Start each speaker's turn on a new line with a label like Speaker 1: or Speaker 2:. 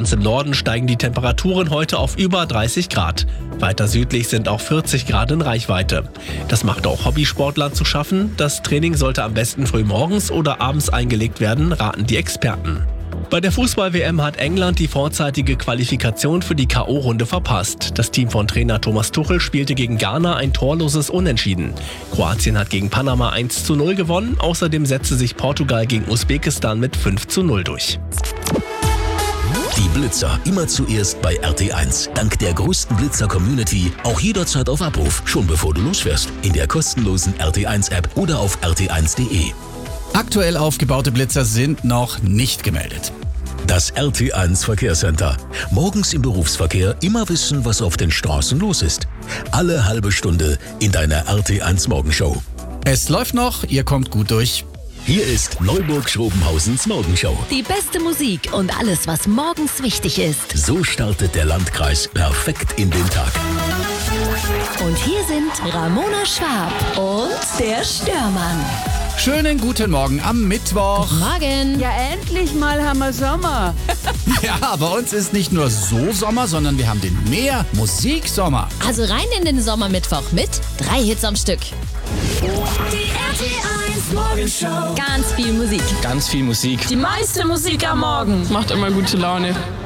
Speaker 1: Ganz im Norden steigen die Temperaturen heute auf über 30 Grad. Weiter südlich sind auch 40 Grad in Reichweite. Das macht auch Hobbysportlern zu schaffen. Das Training sollte am besten früh morgens oder abends eingelegt werden, raten die Experten. Bei der Fußball-WM hat England die vorzeitige Qualifikation für die K.O.-Runde verpasst. Das Team von Trainer Thomas Tuchel spielte gegen Ghana ein torloses Unentschieden. Kroatien hat gegen Panama 1:0 gewonnen. Außerdem setzte sich Portugal gegen Usbekistan mit 5:0 durch.
Speaker 2: Die Blitzer immer zuerst bei RT1. Dank der größten Blitzer-Community auch jederzeit auf Abruf, schon bevor du losfährst. In der kostenlosen RT1-App oder auf rt1.de.
Speaker 3: Aktuell aufgebaute Blitzer sind noch nicht gemeldet.
Speaker 2: Das RT1 Verkehrscenter. Morgens im Berufsverkehr immer wissen, was auf den Straßen los ist. Alle halbe Stunde in deiner RT1 Morgenshow.
Speaker 3: Es läuft noch, ihr kommt gut durch.
Speaker 2: Hier ist Neuburg-Schrobenhausens Morgenshow.
Speaker 4: Die beste Musik und alles, was morgens wichtig ist.
Speaker 2: So startet der Landkreis perfekt in den Tag.
Speaker 4: Und hier sind Ramona Schwab und der Störmann.
Speaker 3: Schönen guten Morgen am Mittwoch.
Speaker 4: Morgen.
Speaker 5: Ja, endlich mal haben wir Sommer.
Speaker 3: Ja, bei uns ist nicht nur so Sommer, sondern wir haben den Mehr-Musiksommer.
Speaker 4: Also rein in den Sommermittwoch mit 3 Hits am Stück.
Speaker 6: Die RT1 Morgenshow.
Speaker 4: Ganz viel Musik.
Speaker 7: Ganz viel Musik.
Speaker 5: Die meiste Musik am Morgen.
Speaker 8: Macht immer gute Laune.